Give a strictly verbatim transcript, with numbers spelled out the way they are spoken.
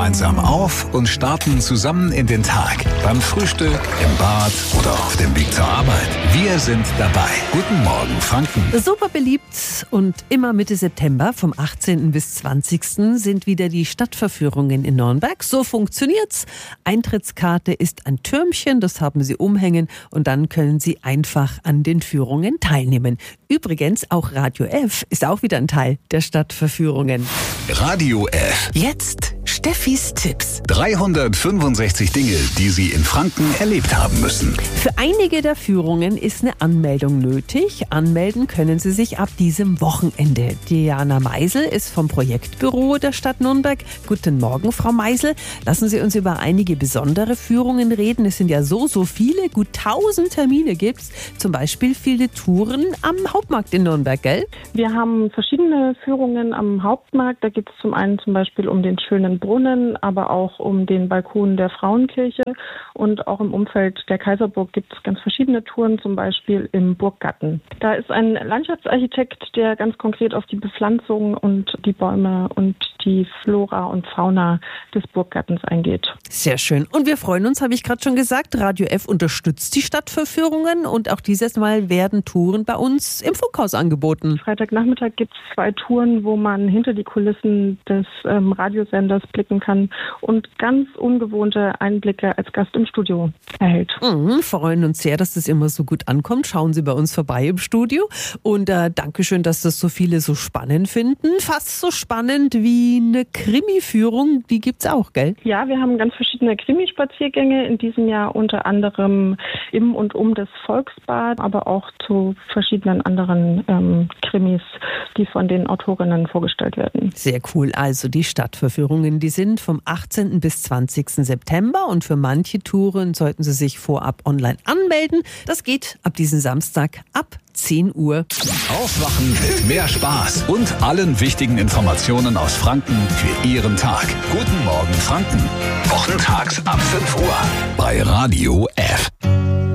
gemeinsam auf und starten zusammen in den Tag. Beim Frühstück, im Bad oder auf dem Weg zur Arbeit. Wir sind dabei. Guten Morgen, Franken. Super beliebt und immer Mitte September vom achtzehnten bis zwanzigsten sind wieder die Stadtverführungen in Nürnberg. So funktioniert's. Eintrittskarte ist ein Türmchen, das haben Sie umhängen und dann können Sie einfach an den Führungen teilnehmen. Übrigens, auch Radio F ist auch wieder ein Teil der Stadtverführungen. Radio F. Jetzt Steffis Tipps. dreihundertfünfundsechzig Dinge, die Sie in Franken erlebt haben müssen. Für einige der Führungen ist eine Anmeldung nötig. Anmelden können Sie sich ab diesem Wochenende. Diana Meisel ist vom Projektbüro der Stadt Nürnberg. Guten Morgen, Frau Meisel. Lassen Sie uns über einige besondere Führungen reden. Es sind ja so, so viele. Gut tausend Termine gibt's. Zum Beispiel viele Touren am Hauptmarkt in Nürnberg, gell? Wir haben verschiedene Führungen am Hauptmarkt. Da geht es zum einen zum Beispiel um den schönen Brunnen, aber auch um den Balkon der Frauenkirche. Und auch im Umfeld der Kaiserburg gibt es ganz verschiedene Touren, zum Beispiel im Burggarten. Da ist ein Landschaftsarchitekt, der ganz konkret auf die Bepflanzung und die Bäume und die Flora und Fauna des Burggartens eingeht. Sehr schön. Und wir freuen uns, habe ich gerade schon gesagt, Radio F unterstützt die Stadtverführungen und auch dieses Mal werden Touren bei uns im Funkhaus angeboten. Freitagnachmittag gibt es zwei Touren, wo man hinter die Kulissen des ähm, Radiosenders blicken kann und ganz ungewohnte Einblicke als Gast im Studio erhält. Mhm, freuen uns sehr, dass das immer so gut ankommt. Schauen Sie bei uns vorbei im Studio und äh, Dankeschön, dass das so viele so spannend finden. Fast so spannend wie eine Krimi-Führung, die gibt's auch, gell? Ja, wir haben ganz verschiedene Krimi-Spaziergänge in diesem Jahr, unter anderem im und um das Volksbad, aber auch zu verschiedenen anderen ähm, Krimis, die von den Autorinnen vorgestellt werden. Sehr cool. Also die Stadtverführungen, die sind vom achtzehnten bis zwanzigsten September und für manche Touren sollten Sie sich vorab online anmelden. Das geht ab diesem Samstag ab zehn Uhr. Aufwachen mit mehr Spaß und allen wichtigen Informationen aus Franken für Ihren Tag. Guten Morgen, Franken. Wochentags ab fünf Uhr bei Radio F.